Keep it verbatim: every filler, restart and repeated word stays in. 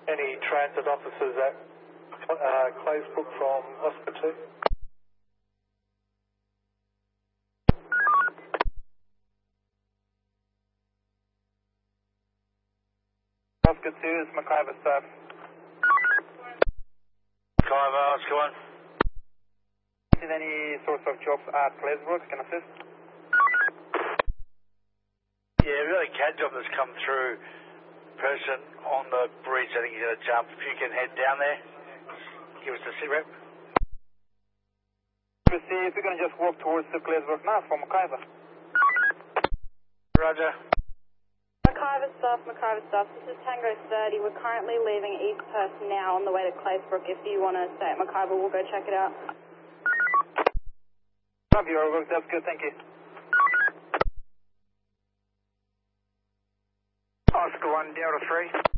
Any transit officers at uh, Claysbrook from Oscar two? Oscar two is McIver staff. McIver, Oscar one. Is any source of jobs at Claysbrook? Can assist? Yeah, we've got a cat job that's come through. Person on the bridge, I think he's going to jump. If you can head down there, give us a sit rep. We'll see if we're going to just walk towards the Claysbrook now from McIver. Roger. McIver staff, McIver staff, this is Tango thirty. We're currently leaving East Perth now on the way to Claysbrook. If you want to stay at McIver, we'll go check it out. Copy your work, that's good, thank you. Oscar one, Delta three.